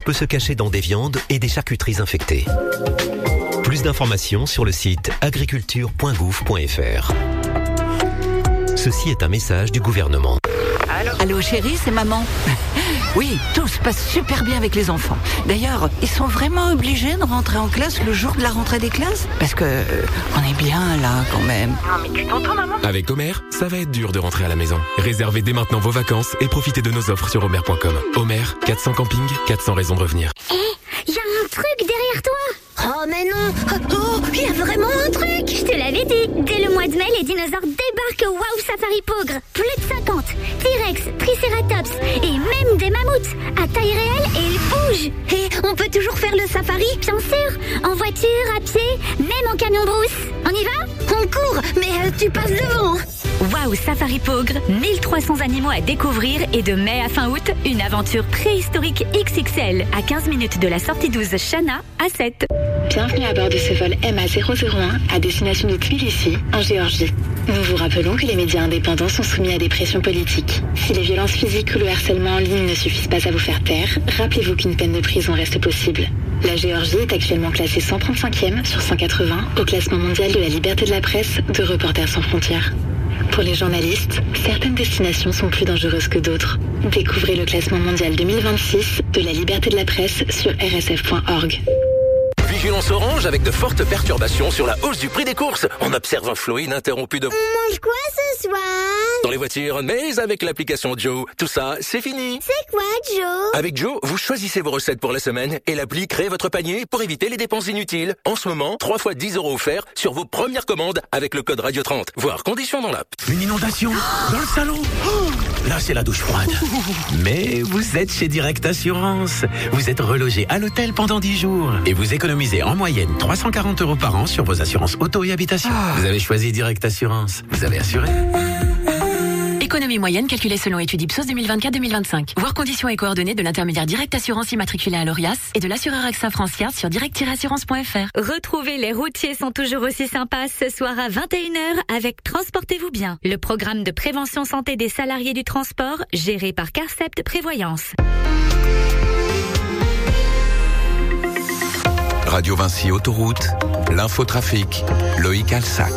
peut se cacher dans des viandes et des charcuteries infectées. Plus d'informations sur le site agriculture.gouv.fr. Ceci est un message du gouvernement. Allô chérie, c'est maman. Oui, tout se passe super bien avec les enfants. D'ailleurs, ils sont vraiment obligés de rentrer en classe le jour de la rentrée des classes? Parce que on est bien là quand même. Non mais tu t'entends maman? Avec Homer, ça va être dur de rentrer à la maison. Réservez dès maintenant vos vacances et profitez de nos offres sur homer.com. Homer, 400 campings, 400 raisons de revenir. Y a un truc derrière toi. Oh mais non. Oh, y a vraiment un truc. Je te l'avais dit. Dès le mois de mai, les dinosaures débarquent au Wow Safari Pogre. Plus de 50. T-Rex, Triceratops et même des mammouths. À taille réelle et ils bougent. Et on peut toujours faire le safari, bien sûr. En voiture, à pied, même en camion brousse. On y va? On court, mais tu passes devant. Wow Safari Pogre, 1300 animaux à découvrir et de mai à fin août, une aventure préhistorique XXL à 15 minutes de la sortie 12 Chana à 7. Bienvenue à bord de ce vol MA001 à destination de Tbilissi, en Géorgie. Nous vous rappelons que les médias indépendants sont soumis à des pressions politiques. Si les violences physiques ou le harcèlement en ligne ne suffisent pas à vous faire taire, rappelez-vous qu'une peine de prison reste possible. La Géorgie est actuellement classée 135e sur 180 au classement mondial de la liberté de la presse de Reporters sans frontières. Pour les journalistes, certaines destinations sont plus dangereuses que d'autres. Découvrez le classement mondial 2026 de la liberté de la presse sur rsf.org. Vigilance orange avec de fortes perturbations sur la hausse du prix des courses. On observe un flot ininterrompu de... On mange quoi ce soir? Dans les voitures, mais avec l'application Joe, tout ça, c'est fini. C'est quoi, Joe? Avec Joe, vous choisissez vos recettes pour la semaine et l'appli crée votre panier pour éviter les dépenses inutiles. En ce moment, 3 fois 10 € offerts sur vos premières commandes avec le code Radio 30. Voire conditions dans l'app. Une inondation dans le salon. Là, c'est la douche froide. Mais vous êtes chez Direct Assurance. Vous êtes relogé à l'hôtel pendant 10 jours. Et vous économisez en moyenne 340 € par an sur vos assurances auto et habitation. Vous avez choisi Direct Assurance. Vous avez assuré. Économie moyenne calculée selon étude Ipsos 2024-2025. Voir conditions et coordonnées de l'intermédiaire Direct Assurance immatriculé à l'ORIAS et de l'assureur AXA France-Fiat sur direct-assurance.fr. Retrouvez Les Routiers sont toujours aussi sympas ce soir à 21h avec Transportez-vous bien, le programme de prévention santé des salariés du transport géré par Carcept Prévoyance. Radio Vinci Autoroute, l'infotrafic, Loïc Alsac.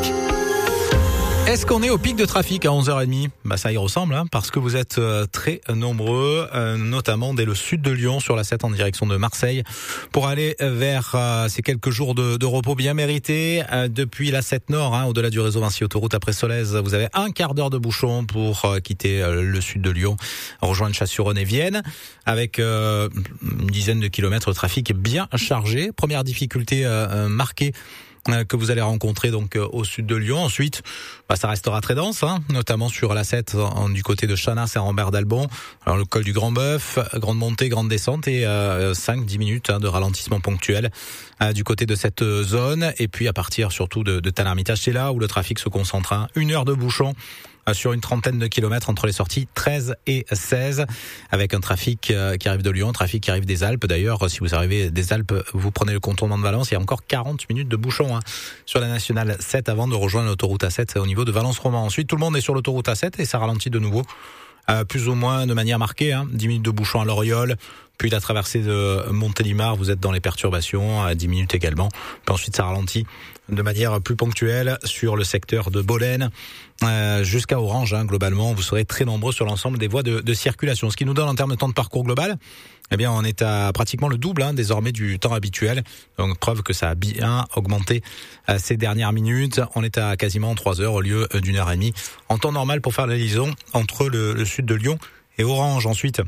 Est-ce qu'on est au pic de trafic à 11h30 ? Ça y ressemble, parce que vous êtes très nombreux, notamment dès le sud de Lyon, sur la 7 en direction de Marseille, pour aller vers ces quelques jours de repos bien mérités. Depuis la 7 Nord, au-delà du réseau Vinci Autoroute après Solèze, vous avez un quart d'heure de bouchon pour quitter le sud de Lyon, rejoindre Chasse-sur-Rhône et Vienne, avec une dizaine de kilomètres de trafic bien chargé. Première difficulté marquée que vous allez rencontrer donc au sud de Lyon. Ensuite, ça restera très dense, notamment sur la 7 du côté de Chana, Saint-Rambert-d'Albon. Alors le col du Grand Bœuf, grande montée, grande descente et 5-10 minutes de ralentissement ponctuel du côté de cette zone. Et puis à partir surtout de Talarmitage, c'est là où le trafic se concentre. 1 heure de bouchon sur une trentaine de kilomètres entre les sorties 13 et 16, avec un trafic qui arrive de Lyon, un trafic qui arrive des Alpes. D'ailleurs, si vous arrivez des Alpes, vous prenez le contournement de Valence, il y a encore 40 minutes de bouchon sur la nationale 7 avant de rejoindre l'autoroute A7 au niveau de Valence-Roman. Ensuite, tout le monde est sur l'autoroute A7 et ça ralentit de nouveau, plus ou moins de manière marquée, 10 minutes de bouchon à Loriol. Puis la traversée de Montélimar, vous êtes dans les perturbations, à 10 minutes également. Puis ensuite, ça ralentit de manière plus ponctuelle sur le secteur de Bolène, jusqu'à Orange. Globalement, vous serez très nombreux sur l'ensemble des voies de circulation. Ce qui nous donne en termes de temps de parcours global, on est à pratiquement le double désormais du temps habituel. Donc preuve que ça a bien augmenté ces dernières minutes. On est à quasiment 3 heures au lieu d'1 heure et demie en temps normal pour faire la liaison entre le sud de Lyon et Orange. Ensuite,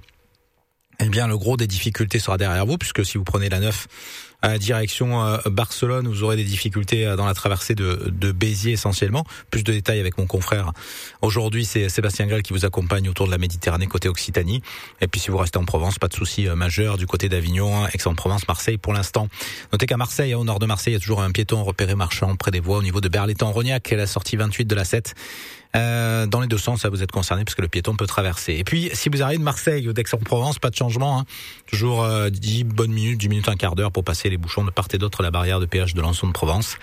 le gros des difficultés sera derrière vous, puisque si vous prenez la 9 direction Barcelone, vous aurez des difficultés dans la traversée de Béziers essentiellement. Plus de détails avec mon confrère. Aujourd'hui, c'est Sébastien Grel qui vous accompagne autour de la Méditerranée côté Occitanie. Et puis si vous restez en Provence, pas de souci majeur du côté d'Avignon, Aix-en-Provence, Marseille pour l'instant. Notez qu'à Marseille, au nord de Marseille, il y a toujours un piéton repéré marchand près des voies au niveau de Berlétan-Rognac, la sortie 28 de la 7. Dans les deux sens, ça vous êtes concerné parce que le piéton peut traverser. Et puis, si vous arrivez de Marseille ou d'Aix-en-Provence, pas de changement, toujours 10 bonnes minutes, 10 minutes, un quart d'heure pour passer les bouchons de part et d'autre la barrière de péage de Lançon de Provence.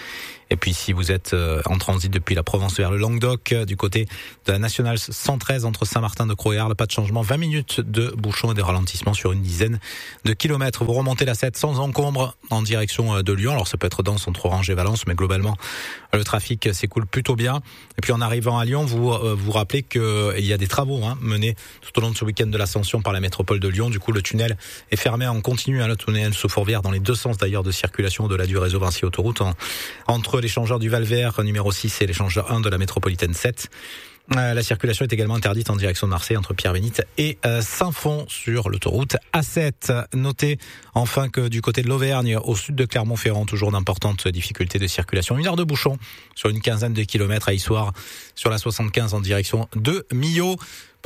Et puis si vous êtes en transit depuis la Provence vers le Languedoc, du côté de la nationale 113 entre Saint-Martin-de-Croix et Arles, pas de changement, 20 minutes de bouchons et de ralentissements sur une dizaine de kilomètres. Vous remontez la 7 sans encombre en direction de Lyon. Alors ça peut être dense entre Orange et Valence, mais globalement le trafic s'écoule plutôt bien. Et puis en arrivant à Lyon, vous rappelez qu'il y a des travaux menés tout au long de ce week-end de l'Ascension par la métropole de Lyon. Du coup, le tunnel est fermé en continu, le tunnel sous Fourvière, dans les deux sens d'ailleurs de circulation au-delà du réseau Vinci Autoroute, entre l'échangeur du Val-Vert numéro 6 et l'échangeur 1 de la métropolitaine 7. La circulation est également interdite en direction de Marseille entre Pierre-Bénite et Saint-Fond sur l'autoroute A7. Notez enfin que du côté de l'Auvergne, au sud de Clermont-Ferrand, toujours d'importantes difficultés de circulation. 1 heure de bouchon sur une quinzaine de kilomètres à Issoire sur la 75 en direction de Millau. Pourquoi ?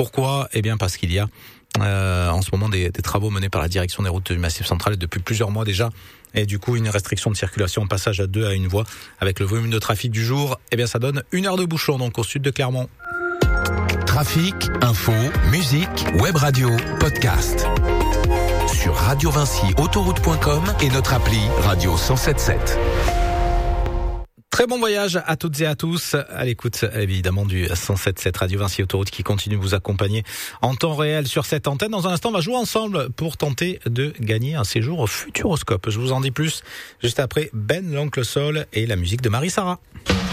Eh bien parce qu'il y a en ce moment des travaux menés par la direction des routes du Massif central depuis plusieurs mois déjà. Et du coup, une restriction de circulation en passage à 2 à 1 voie avec le volume de trafic du jour. Eh bien, ça donne 1 heure de bouchon, donc au sud de Clermont. Trafic, info, musique, web radio, podcast. Sur Radio Vinci, autoroute.com et notre appli Radio 107.7. Très bon voyage à toutes et à tous, à l'écoute évidemment du 107.7 Radio Vinci Autoroute qui continue de vous accompagner en temps réel sur cette antenne. Dans un instant, on va jouer ensemble pour tenter de gagner un séjour au Futuroscope. Je vous en dis plus juste après Ben, l'Oncle Sol et la musique de Marie-Sara.